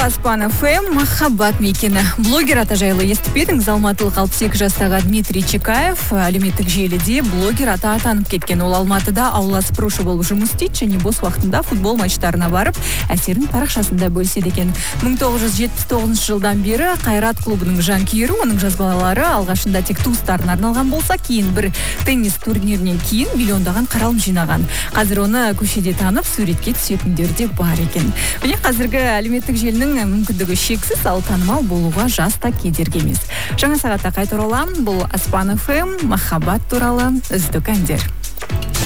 Аспан ФМ махаббат мекені. Блогер аты жайлы естіпедіңіз. Алматылық 62 жастағы Дмитрий Чекаев әлеуметтік желіде блогер аты атанып кеткен. Ол Алматыда аула сыпырушы болып жұмыс істейді және бос уақытында футбол матчтарына барып, әсерін парақшасында бөліседі екен. 1979 жылдан бері Қайрат клубының жанкүйері, оның жазбалары алғашында тек туыстарына арналған болса, кейін бір теннис турнирінен кейін миллиондаған қаралым жинаған. Қазір оны көшеде танып, суретке түсетіндер де бар екен. Міне қазіргі әлеуметтік желінің мүмкіндігі шексіз, ал танымал болуға жас та кедергі емес. Жаңа сағатта қайта ораламын. Бұл Аспан ФМ махаббат туралы үздік әндер.